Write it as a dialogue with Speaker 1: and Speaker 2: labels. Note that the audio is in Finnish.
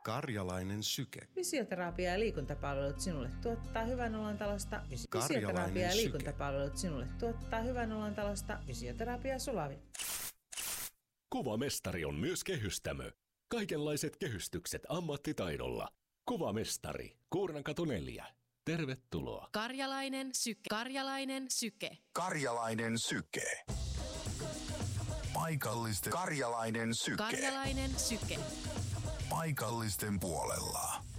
Speaker 1: Karjalainen syke.
Speaker 2: Fysioterapia ja liikuntapalvelut sinulle tuottaa Hyvän olon talosta.
Speaker 1: Karjalainen
Speaker 2: ja
Speaker 1: syke.
Speaker 2: liikuntapalvelut sinulle tuottaa Hyvän olon talosta. Fysioterapia Sulavi.
Speaker 3: Kuvamestari on myös kehystämö. Kaikenlaiset kehystykset ammattitaidolla. Kuvamestari, Kuurnankatu 4. Tervetuloa.
Speaker 4: Karjalainen syke. Karjalainen syke.
Speaker 5: Karjalainen syke. Paikallisten Karjalainen syke.
Speaker 4: Karjalainen syke.
Speaker 5: Paikallisten puolella.